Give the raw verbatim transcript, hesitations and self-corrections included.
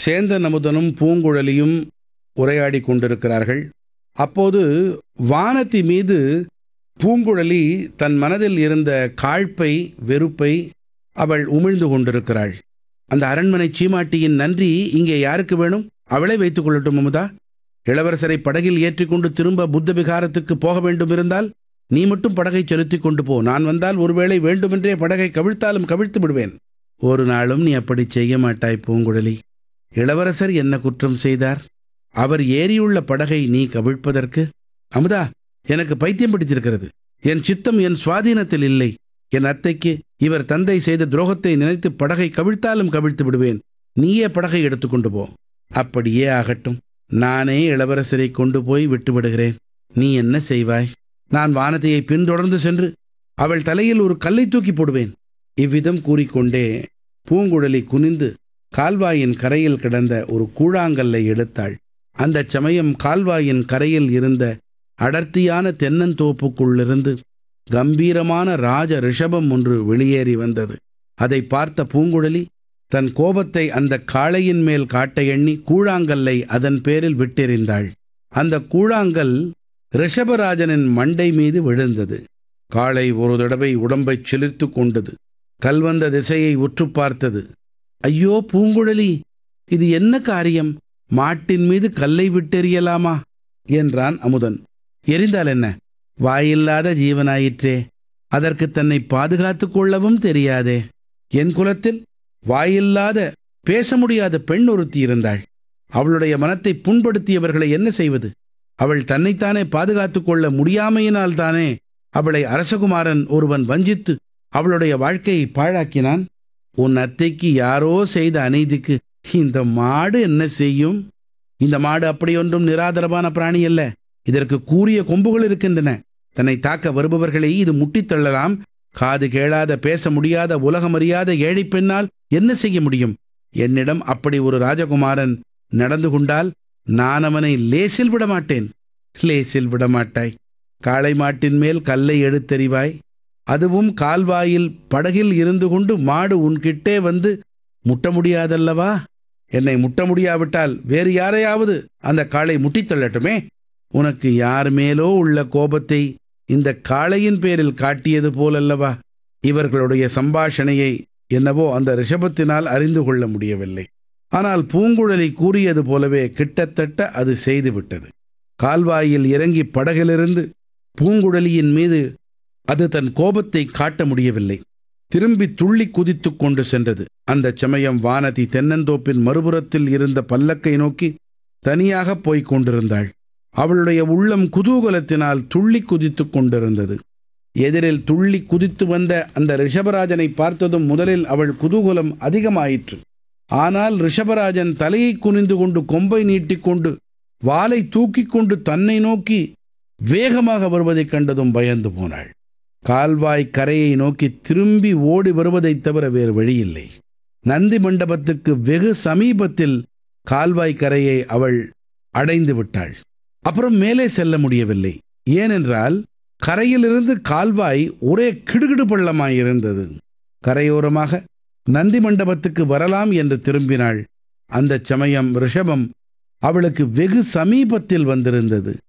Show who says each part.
Speaker 1: சேந்தன் அமுதனும் பூங்குழலியும் உரையாடி கொண்டிருக்கிறார்கள். அப்போது வானதி மீது பூங்குழலி தன் மனதில் இருந்த காழ்ப்பை, வெறுப்பை அவள் உமிழ்ந்து கொண்டிருக்கிறாள். அந்த அரண்மனை சீமாட்டியின் நன்றி இங்கே யாருக்கு வேணும்? அவளே வைத்துக் கொள்ளட்டும் அமுதா. இளவரசரை படகில் ஏற்றிக்கொண்டு திரும்ப புத்த விகாரத்துக்கு போக வேண்டும் இருந்தால் நீ மட்டும் படகை செலுத்திக் கொண்டு போ. நான் வந்தால் ஒருவேளை வேண்டுமென்றே படகை கவிழ்த்தாலும் கவிழ்த்து விடுவேன். ஒரு நாளும் நீ அப்படி செய்ய மாட்டாய் பூங்குழலி. இளவரசர் என்ன குற்றம் செய்தார்? அவர் ஏறியுள்ள படகை நீ கவிழ்ப்பதற்கு? அமுதா, எனக்கு பைத்தியம் பிடித்திருக்கிறது. என் சித்தம் என் சுவாதீனத்தில் இல்லை. என் அத்தைக்கு இவர் தந்தை செய்த துரோகத்தை நினைத்து படகை கவிழ்த்தாலும் கவிழ்த்து விடுவேன். நீயே படகை எடுத்துக்கொண்டு போ. அப்படியே ஆகட்டும். நானே இளவரசரை கொண்டு போய் விட்டு விடுகிறேன். நீ என்ன செய்வாய்? நான் வானதியை பின்தொடர்ந்து சென்று அவள் தலையில் ஒரு கல்லை தூக்கி போடுவேன். இவ்விதம் கூறிக்கொண்டே பூங்குழலி குனிந்து கால்வாயின் கரையில் கிடந்த ஒரு கூழாங்கல்லை எடுத்தாள். அந்த சமயம் கால்வாயின் கரையில் இருந்த அடர்த்தியான தென்னந்தோப்புக்குள்ளிருந்து கம்பீரமான ராஜ ரிஷபம் ஒன்று வெளியேறி வந்தது. அதை பார்த்த பூங்குழலி தன் கோபத்தை அந்த காளையின் மேல் காட்ட எண்ணி கூழாங்கல்லை அதன் பேரில் விட்டெறிந்தாள். அந்த கூழாங்கல் ரிஷபராஜனின் மண்டை மீது விழுந்தது. காளை ஒரு தடவை உடம்பைச் சிலிர்த்து கொண்டது. கல்வந்த திசையை உற்று பார்த்தது. ஐயோ பூங்குழலி, இது என்ன காரியம்? மாட்டின் மீது கல்லை விட்டெறியலாமா என்றான் அமுதன். எரிந்தால் என்ன? வாயில்லாத ஜீவனாயிற்றே. அதற்கு தன்னை பாதுகாத்துக் கொள்ளவும் தெரியாதே. என் குலத்தில் வாயில்லாத பேச முடியாத பெண் ஒருத்தி இருந்தாள். அவளுடைய மனத்தை புண்படுத்தியவர்களை என்ன செய்வது? அவள் தன்னைத்தானே பாதுகாத்துக் கொள்ள முடியாமையினால்தானே அவளை அரசகுமாரன் ஒருவன் வஞ்சித்து அவளுடைய வாழ்க்கையை பாழாக்கினான். உன் அத்தைக்கு யாரோ செய்த அநீதிக்கு இந்த மாடு என்ன செய்யும்? இந்த மாடு அப்படியொன்றும் நிராதரவான பிராணி அல்ல. இதற்கு கூரிய கொம்புகள் இருக்கின்றன. தன்னை தாக்க வருபவர்களை இது முட்டித் தள்ளலாம். காது கேளாத, பேச முடியாத, உலகமறியாத ஏழை பெண்ணால் என்ன செய்ய முடியும்? என்னிடம் அப்படி ஒரு ராஜகுமாரன் நடந்து கொண்டால் நான் அவனை லேசில் விடமாட்டேன். லேசில் விடமாட்டாய். காளை மாட்டின் மேல் கல்லை எடுத்தெறிவாய். அதுவும் கால்வாயில் படகில் இருந்து கொண்டு மாடு உன்கிட்டே வந்து முட்ட முடியாதல்லவா? என்னை முட்ட முடியாவிட்டால் வேறு யாரையாவது அந்த காளை முட்டித் தள்ளட்டுமே. உனக்கு யார் மேலோ உள்ள கோபத்தை இந்த காளையின் பேரில் காட்டியது போலல்லவா? இவர்களுடைய சம்பாஷணையை என்னவோ அந்த ரிஷபத்தினால் அறிந்து கொள்ள முடியவில்லை. ஆனால் பூங்குழலி கூறியது போலவே கிட்டத்தட்ட அது செய்துவிட்டது. கால்வாயில் இறங்கி படகிலிருந்து பூங்குழலியின் மீது அது தன் கோபத்தை காட்ட முடியவில்லை. திரும்பி துள்ளி குதித்து கொண்டு சென்றது. அந்த சமயம் வானதி தென்னந்தோப்பின் மறுபுறத்தில் இருந்த பல்லக்கை நோக்கி தனியாக போய்க் கொண்டிருந்தாள். அவளுடைய உள்ளம் குதூகலத்தினால் துள்ளி குதித்து கொண்டிருந்தது. எதிரில் துள்ளி குதித்து வந்த அந்த ரிஷபராஜனை பார்த்ததும் முதலில் அவள் குதூகலம் அதிகமாயிற்று. ஆனால் ரிஷபராஜன் தலையை குனிந்து கொண்டு கொம்பை நீட்டிக்கொண்டு வாலை தூக்கி கொண்டு தன்னை நோக்கி வேகமாக வருவதைக் கண்டதும் பயந்து போனாள். கால்வாய் கரையை நோக்கி திரும்பி ஓடி வருவதைத் தவிர வேறு வழியில்லை. நந்தி மண்டபத்துக்கு வெகு சமீபத்தில் கால்வாய் கரையை அவள் அடைந்து விட்டாள். அப்புறம் மேலே செல்ல முடியவில்லை. ஏனென்றால் கரையிலிருந்து கால்வாய் ஒரே கிடுகிடு பள்ளமாயிருந்தது. கரையோரமாக நந்தி மண்டபத்துக்கு வரலாம் என்று திரும்பினாள். அந்த சமயம் ரிஷபம் அவளுக்கு வெகு சமீபத்தில் வந்திருந்தது.